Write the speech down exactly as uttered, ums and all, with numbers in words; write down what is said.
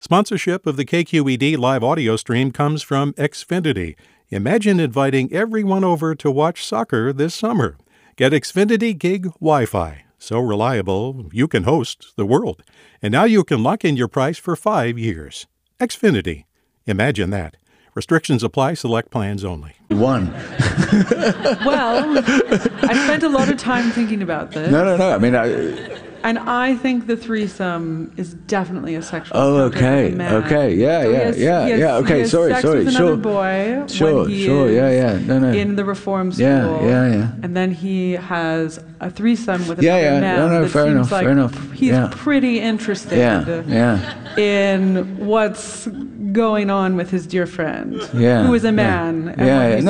Sponsorship of the K Q E D live audio stream comes from Xfinity. Imagine inviting everyone over to watch soccer this summer. Get Xfinity Gig Wi-Fi. So reliable, you can host the world. And now you can lock in your price for five years. Xfinity. Imagine that. Restrictions apply. Select plans only. One. Well, I spent a lot of time thinking about this. No, no, no. I mean, I... And I think the threesome is definitely a sexual Oh, encounter okay, with a man. okay, yeah, So he yeah, has- yeah, he has- yeah, okay, he has sorry, sex sorry, with sure. another boy Sure, when he sure, is yeah, yeah, no, no. in the reform school. Yeah, yeah, yeah. And then he has a threesome with Yeah, another yeah, man. no, no, that fair seems enough, like fair enough, He's yeah. pretty interested Yeah, yeah. in what's going on with his dear friend, Yeah, who is a yeah. man. And Yeah, what yeah. he's